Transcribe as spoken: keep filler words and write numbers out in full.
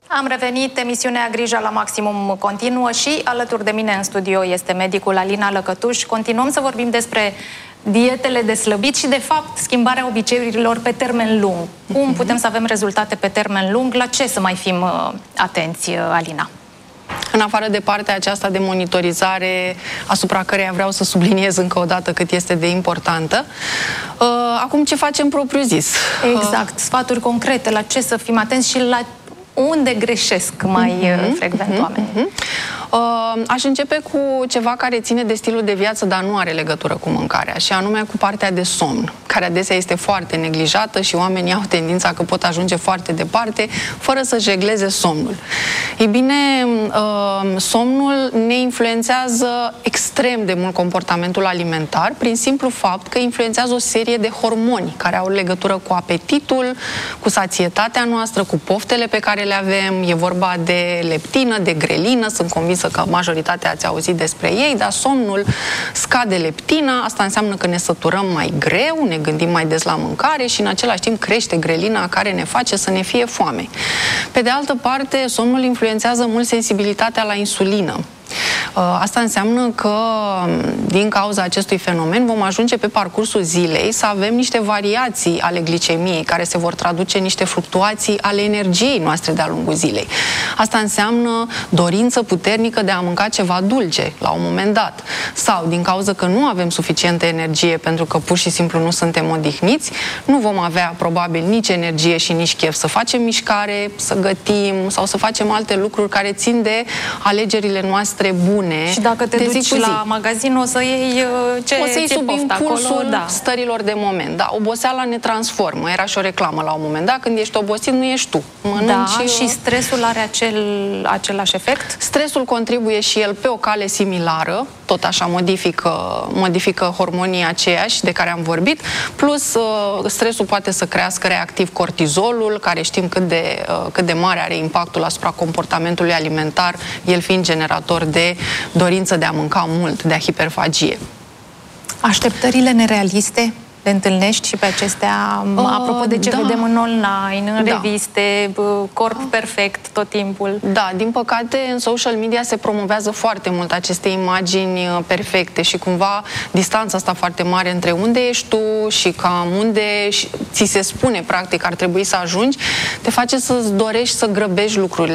Am revenit, emisiunea Grija la maximum continuă și alături de mine în studio este medicul Alina Lăcătuș. Continuăm să vorbim despre dietele de slăbit și, de fapt, schimbarea obiceiurilor pe termen lung. Cum putem să avem rezultate pe termen lung? La ce să mai fim uh, atenți, uh, Alina? În afară de partea aceasta de monitorizare, asupra căreia vreau să subliniez încă o dată cât este de importantă, uh, acum ce facem propriu-zis? Exact, uh, sfaturi concrete, la ce să fim atenți și la unde greșesc mai uh-huh, frecvent uh-huh, oamenii. Uh-huh. Uh, aș începe cu ceva care ține de stilul de viață, dar nu are legătură cu mâncarea, și anume cu partea de somn, care adesea este foarte neglijată și oamenii au tendința că pot ajunge foarte departe fără să-și regleze somnul. Ei bine, uh, somnul ne influențează extrem de mult comportamentul alimentar prin simplu fapt că influențează o serie de hormoni care au legătură cu apetitul, cu sațietatea noastră, cu poftele pe care le avem. E vorba de leptină, de grelină, sunt convins că majoritatea ați auzit despre ei, dar somnul scade leptina, asta înseamnă că ne săturăm mai greu, ne gândim mai des la mâncare și în același timp crește grelina care ne face să ne fie foame. Pe de altă parte, somnul influențează mult sensibilitatea la insulină. Asta înseamnă că, din cauza acestui fenomen, vom ajunge pe parcursul zilei să avem niște variații ale glicemiei, care se vor traduce în niște fluctuații ale energiei noastre de-a lungul zilei. Asta înseamnă dorință puternică de a mânca ceva dulce, la un moment dat. Sau, din cauza că nu avem suficientă energie, pentru că pur și simplu nu suntem odihniți, nu vom avea, probabil, nici energie și nici chef să facem mișcare, să gătim sau să facem alte lucruri care țin de alegerile noastre bune. Și dacă te duci la magazin, o să iei ce o să iei sub impulsul acolo, da. stărilor de moment. Da, oboseala ne transformă. Era și o reclamă la un moment dat. Când ești obosit, nu ești tu. Mănânci. Da, și stresul are acel, același efect? Stresul contribuie și el pe o cale similară. Tot așa modifică, modifică hormonii aceiași de care am vorbit. Plus, stresul poate să crească reactiv cortizolul, care știm cât de, cât de mare are impactul asupra comportamentului alimentar, el fiind generator de dorință de a mânca mult, de a hiperfagie. Așteptările nerealiste le întâlnești și pe acestea, uh, apropo de ce da. vedem în online, în da. reviste, corp perfect tot timpul. Da, din păcate, în social media se promovează foarte mult aceste imagini perfecte și cumva distanța asta foarte mare între unde ești tu și cam unde ți se spune, practic, ar trebui să ajungi, te face să-ți dorești să grăbești lucrurile.